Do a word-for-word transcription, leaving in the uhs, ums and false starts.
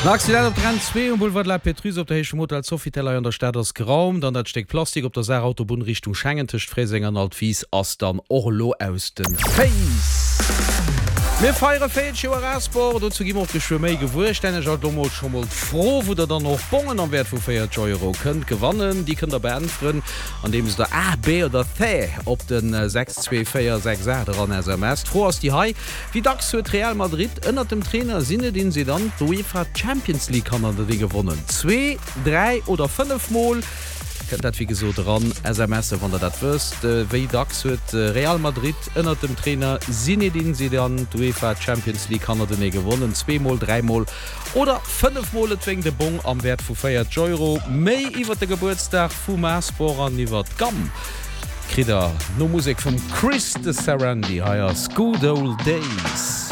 Accident op Rand zwei um Boulevard La Petrus op der Heche Motel als Sofiteller an der Stadt ass Graum, dann dat steckt Plastik op der Sa Autobahn Richtung Schengentisch Fräsinger an Altwies ass dann Orlo aus den Face. Wir feiere Feldsport dazu gi de méi gewurstänneg dommer schon mal froh, wo der dann noch bongen am Wert vu feiert Euro könnt gewannen, die können der beantworten, an dem es der A B oder C op den sechs zwei vier sechs an S M S vor aus die Hai wie dax hue Real Madrid ënnert dem Trainer sinne den sie dann die UEFA Champions League kann an die gewonnen zwei drei oder fünf Mal dat wie so dran S M S van der dat wirst wie dax hue Real Madrid ënnert dem Trainer Zinedine Zidane die UEFA Champions League kann er den gewonnen zweimal dreimal oder fünf Mal zwing de Bon am Wert vu feiert Euro méi iwwer der Geburtstag vu Maspor an iwwer Gam Krider no Musik vom Chris de Sarandi haiers Good Old Days.